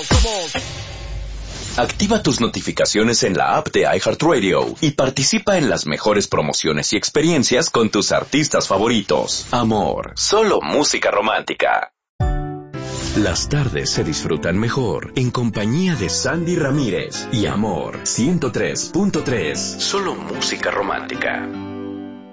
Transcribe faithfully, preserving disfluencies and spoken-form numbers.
Activa tus notificaciones en la app de iHeartRadio y participa en las mejores promociones y experiencias con tus artistas favoritos. Amor, solo música romántica. Las tardes se disfrutan mejor en compañía de Sandy Ramírez y Amor ciento tres punto tres. Solo música romántica.